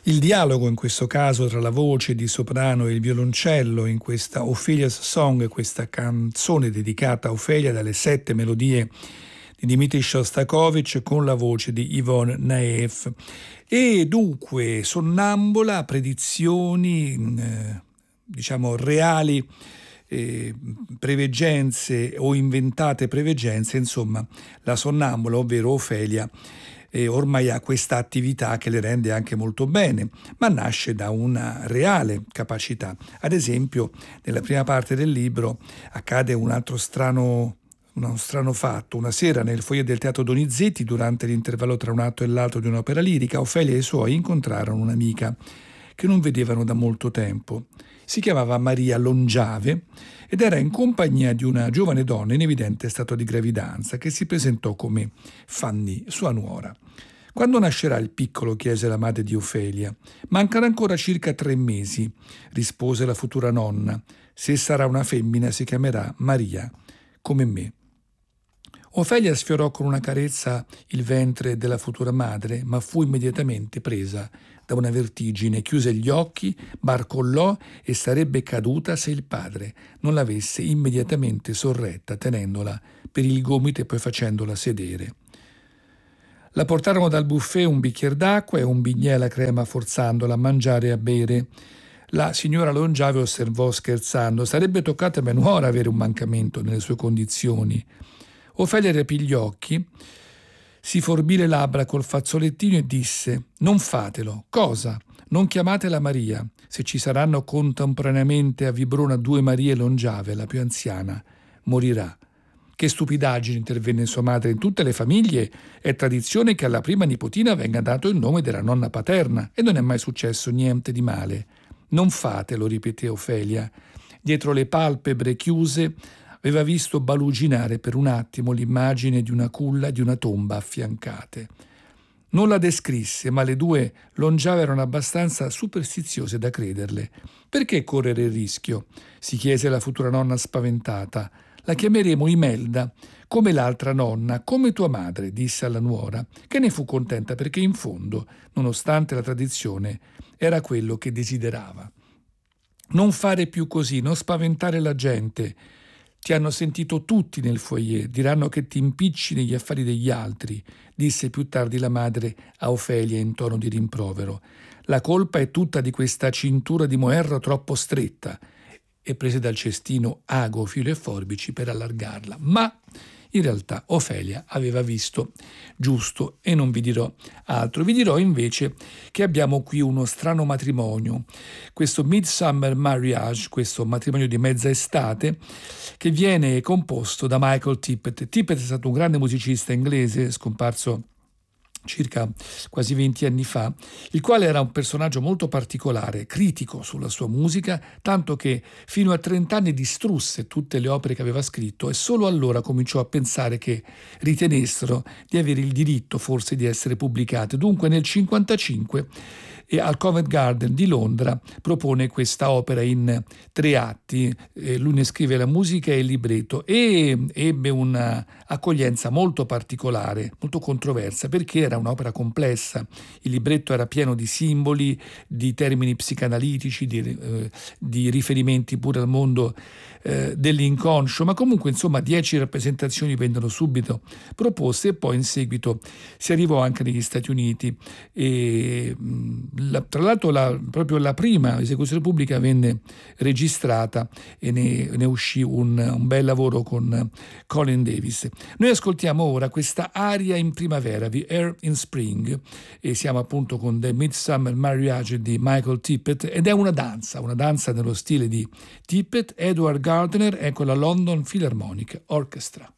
Il dialogo in questo caso tra la voce di soprano e il violoncello in questa Ophelia's Song, questa canzone dedicata a Ofelia dalle 7 melodie di Dmitri Shostakovich con la voce di Yvonne Naef. E dunque sonnambula, predizioni, diciamo reali preveggenze o inventate preveggenze, insomma la sonnambula, ovvero Ofelia, ormai ha questa attività che le rende anche molto bene, ma nasce da una reale capacità. Ad esempio, nella prima parte del libro accade uno strano fatto. Una sera nel foyer del Teatro Donizetti, durante l'intervallo tra un atto e l'altro di un'opera lirica, Ofelia e i suoi incontrarono un'amica che non vedevano da molto tempo. Si chiamava Maria Longiave ed era in compagnia di una giovane donna in evidente stato di gravidanza che si presentò come Fanny, sua nuora. «Quando nascerà il piccolo?» chiese la madre di Ofelia. «Mancano ancora circa 3 mesi», rispose la futura nonna. «Se sarà una femmina si chiamerà Maria, come me». Ofelia sfiorò con una carezza il ventre della futura madre, ma fu immediatamente presa da una vertigine, chiuse gli occhi, barcollò e sarebbe caduta se il padre non l'avesse immediatamente sorretta, tenendola per il gomito e poi facendola sedere. La portarono dal buffet un bicchiere d'acqua e un bignè alla crema, forzandola a mangiare e a bere. La signora Longiave osservò scherzando: «Sarebbe toccato a mia nuora avere un mancamento nelle sue condizioni». Ofelia riapì gli occhi, si forbì le labbra col fazzolettino e disse: «Non fatelo». «Cosa?» «Non chiamatela Maria. Se ci saranno contemporaneamente a Vibrona 2 Marie Longiave, la più anziana morirà». «Che stupidaggine», intervenne sua madre. «In tutte le famiglie è tradizione che alla prima nipotina venga dato il nome della nonna paterna e non è mai successo niente di male». «Non fatelo», ripeté Ofelia. Dietro le palpebre chiuse aveva visto baluginare per un attimo l'immagine di una culla e di una tomba affiancate. Non la descrisse, ma le 2 Longiave erano abbastanza superstiziose da crederle. «Perché correre il rischio?» si chiese la futura nonna spaventata. «La chiameremo Imelda, come l'altra nonna, come tua madre», disse alla nuora, che ne fu contenta perché in fondo, nonostante la tradizione, era quello che desiderava. «Non fare più così, non spaventare la gente. Ti hanno sentito tutti nel foyer, diranno che ti impicci negli affari degli altri», disse più tardi la madre a Ofelia in tono di rimprovero. «La colpa è tutta di questa cintura di moerro troppo stretta», e prese dal cestino ago, filo e forbici per allargarla. Ma in realtà Ofelia aveva visto giusto e non vi dirò altro. Vi dirò invece che abbiamo qui uno strano matrimonio, questo Midsummer Marriage, questo matrimonio di mezza estate, che viene composto da Michael Tippett. Tippett è stato un grande musicista inglese, scomparso circa quasi 20 anni fa, il quale era un personaggio molto particolare, critico sulla sua musica, tanto che fino a 30 anni distrusse tutte le opere che aveva scritto e solo allora cominciò a pensare che ritenessero di avere il diritto forse di essere pubblicate. Dunque nel 1955 al Covent Garden di Londra propone questa opera in 3 atti. Lui ne scrive la musica e il libretto e ebbe un'accoglienza molto particolare, molto controversa, perché era un'opera complessa. Il libretto era pieno di simboli, di termini psicanalitici, di riferimenti pure al mondo dell'inconscio, ma comunque insomma 10 rappresentazioni vennero subito proposte e poi in si arrivò anche negli Stati Uniti e tra l'altro proprio la prima esecuzione pubblica venne registrata e ne uscì un bel lavoro con Colin Davis. Noi ascoltiamo ora questa aria in primavera, The Air in Spring, e siamo appunto con The Midsummer Marriage di Michael Tippett, ed è una danza nello stile di Tippett. Edward Gardner è con la London Philharmonic Orchestra.